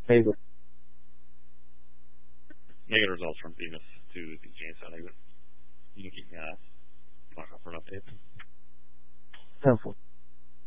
Negative. Negative results from Venus to the Jamestown exit. You can keep me asked. Mark up for an update. 10-4.